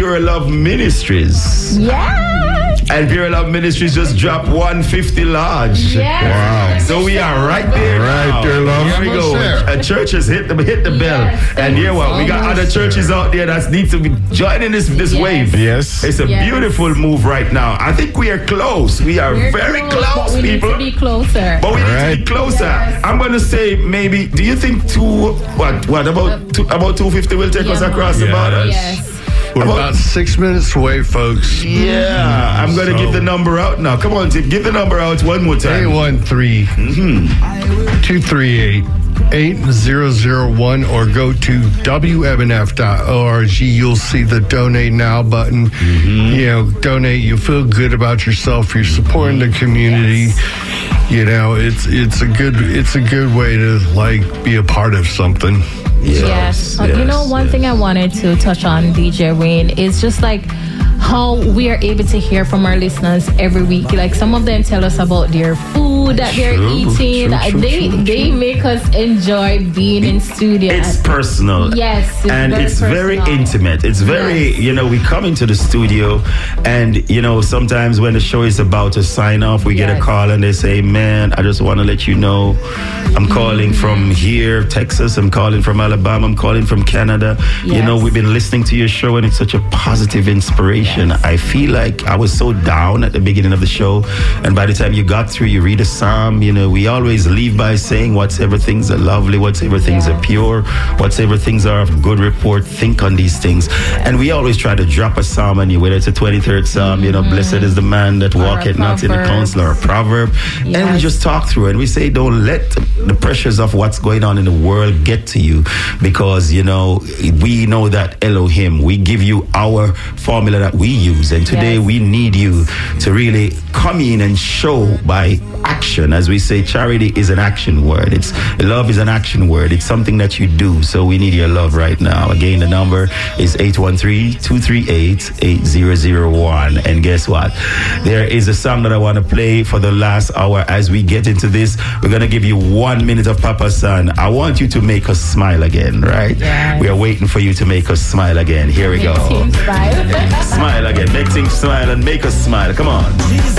Pure Love Ministries. Yeah. And Pure Love Ministries just dropped 150 large. Yes. Wow. So we are right there now. Pure Love. Here we go. There. Churches hit the bell. Yes. And here what? We got other churches out there that need to be joining this wave. Yes. It's a beautiful move right now. I think we are close. We are very close, but we people. need to be closer. But we need to be closer. Yes. I'm going to say maybe, do you think about 250 will take us across the border? Yes. We're about 6 minutes away, folks. Yeah, I'm going to give the number out now. Come on, Tim, give the number out one more time. 813-238-8001 or go to wmnf.org. You'll see the donate now button. You know, donate. You feel good about yourself. You're supporting the community. You know, it's a good way to like be a part of something. Yes. You know, one thing I wanted to touch on, DJ Wayne, is just like how we are able to hear from our listeners every week. Like some of them tell us about their food that they're eating. They make us enjoy being in studio. It's personal. Yes. And it's very intimate. It's very, you know, we come into the studio and, you know, sometimes when the show is about to sign off, we get a call and they say, man, I just want to let you know I'm calling from here, Texas. I'm calling from Alabama. I'm calling from Canada. You know, we've been listening to your show and it's such a positive inspiration. I feel like I was so down at the beginning of the show. And by the time you got through, you read a psalm. You know, we always leave by saying whatsoever things are lovely, whatsoever things are pure, whatsoever things are of good report, think on these things. And we always try to drop a psalm on you, whether it's a 23rd psalm, you know, blessed is the man that walketh not in the counsel, or a proverb. And we just talk through it. And we say, don't let the pressures of what's going on in the world get to you, because, you know, we know that Elohim, we give you our formula that we use. And today we need you to really come in and show by action. As we say, charity is an action word. Love is an action word. It's something that you do. So we need your love right now. Again, the number is 813-238-8001. And guess what? There is a song that I want to play for the last hour. As we get into this, we're going to give you 1 minute of Papa San. I want you to make us smile again, right? Yes. We are waiting for you to make us smile again. Here we go. Smile again. Make things smile and make us smile. Come on.